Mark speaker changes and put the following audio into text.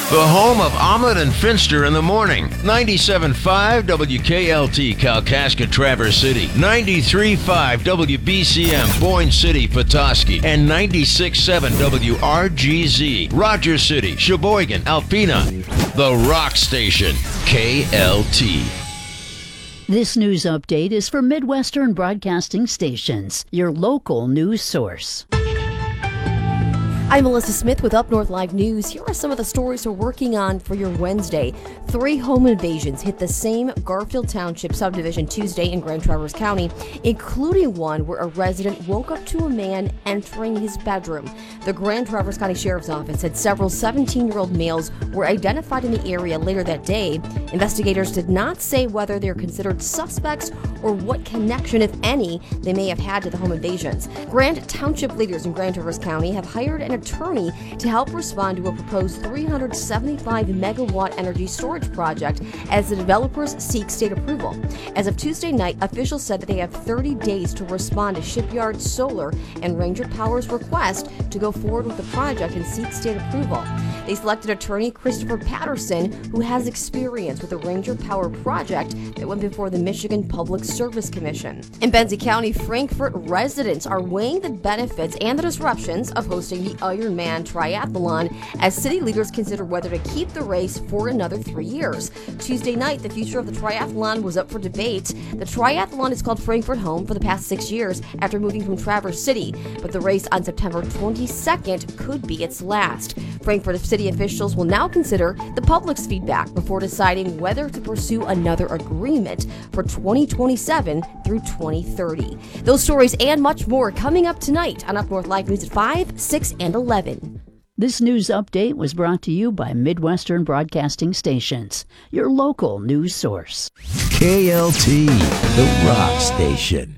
Speaker 1: The home of Omelet and Finster in the morning. 97.5 WKLT Kalkaska Traverse City. 93.5 WBCM Boyne City Petoskey. And 96.7 WRGZ Rogers City, Sheboygan, Alpena. The Rock Station. KLT.
Speaker 2: This news update is for Midwestern Broadcasting Stations, your local news source.
Speaker 3: I'm Melissa Smith with Up North Live News. Here are some of the stories we're working on for your Wednesday. 3 home invasions hit the same Garfield Township subdivision Tuesday in Grand Traverse County, including one where a resident woke up to a man entering his bedroom. The Grand Traverse County Sheriff's Office said several 17-year-old males were identified in the area later that day. Investigators did not say whether they're considered suspects or what connection, if any, they may have had to the home invasions. Grand Township leaders in Grand Traverse County have hired an attorney to help respond to a proposed 375 megawatt energy storage project as the developers seek state approval. As of Tuesday night, officials said that they have 30 days to respond to Shipyard Solar and Ranger Power's request to go forward with the project and seek state approval. They selected attorney Christopher Patterson, who has experience with the Ranger Power project that went before the Michigan Public Service Commission. In Benzie County, Frankfort residents are weighing the benefits and the disruptions of hosting the Ironman Triathlon as city leaders consider whether to keep the race for another 3 years. Tuesday night, the future of the triathlon was up for debate. The triathlon has called Frankfort home for the past 6 years after moving from Traverse City, but the race on September 22nd could be its last. Frankfort city officials will now consider the public's feedback before deciding whether to pursue another agreement for 2027 through 2030. Those stories and much more coming up tonight on Up North Live News at 5, 6, and 11.
Speaker 2: This news update was brought to you by Midwestern Broadcasting Stations, your local news source.
Speaker 4: KLT, the Rock Station.